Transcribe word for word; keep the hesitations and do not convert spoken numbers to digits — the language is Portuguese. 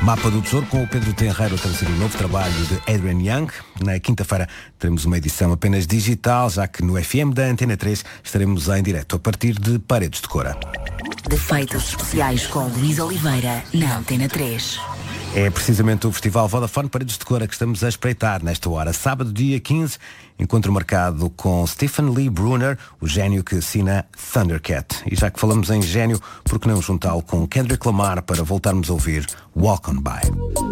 Mapa do Tesouro com o Pedro Tenreiro a trazer um novo trabalho de Adrian Young. Na quinta-feira teremos uma edição apenas digital, já que no F M da Antena três estaremos em direto a partir de Paredes de Cora. Defeitos especiais com Luís Oliveira na Antena três. É precisamente o Festival Vodafone Paredes de Cora que estamos a espreitar nesta hora. Sábado, dia quinze, encontro marcado com Stephen Lee Brunner, o gênio que assina Thundercat. E já que falamos em gênio, por que não juntá-lo com Kendrick Lamar para voltarmos a ouvir Walk On By?